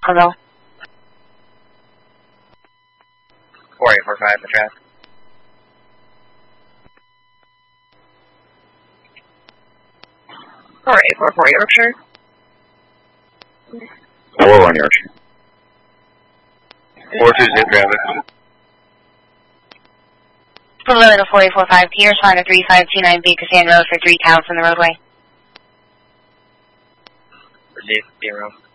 Hello? 4845, the traffic. 4844 Yorkshire. 41 Yorkshire. 420 traffic. Lily to 4845 P, respond to 3529B Cassandra Road for 3 counts on the roadway. Receive, 0.